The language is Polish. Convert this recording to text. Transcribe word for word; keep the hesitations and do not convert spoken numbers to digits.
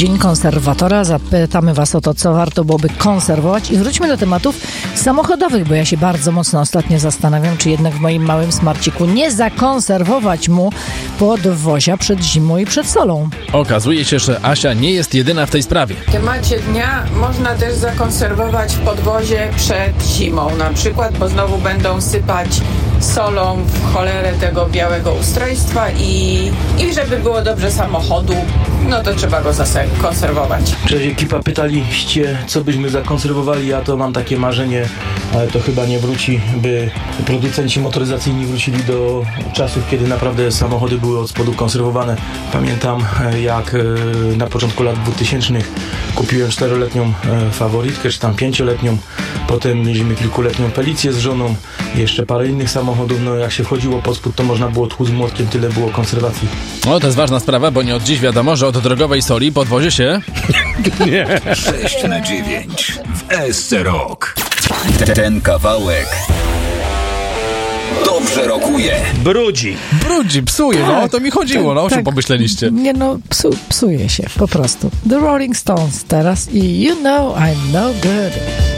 Dzień konserwatora. Zapytamy was o to, co warto byłoby konserwować i wróćmy do tematów samochodowych, bo ja się bardzo mocno ostatnio zastanawiam, czy jednak w moim małym smarciku nie zakonserwować mu podwozia przed zimą i przed solą. Okazuje się, że Asia nie jest jedyna w tej sprawie. W temacie dnia można też zakonserwować podwozie przed zimą, na przykład, bo znowu będą sypać solą w cholerę tego białego ustrojstwa i, i żeby było dobrze samochodu, no to trzeba go zakonserwować. Cześć ekipa, pytaliście, co byśmy zakonserwowali. Ja to mam takie marzenie, ale to chyba nie wróci, by producenci motoryzacyjni wrócili do czasów, kiedy naprawdę samochody były od spodu konserwowane. Pamiętam, jak na początku lat dwutysięcznych kupiłem czteroletnią faworytkę, czy tam pięcioletnią. Potem mieliśmy kilkuletnią Felicję z żoną, jeszcze parę innych samochodów. No jak się wchodziło pod spód, to można było tłuc młotkiem, tyle było konserwacji. No to jest ważna sprawa, bo nie od dziś wiadomo, że od drogowej soli podwozie się... nie. sześć na dziewięć w S C Rock. Ten kawałek dobrze rokuje. Brudzi. Brudzi, psuje, tak, no o to mi chodziło, no o czym tak, pomyśleliście? Nie no, psu, psuje się po prostu. The Rolling Stones teraz i You Know I'm No Good.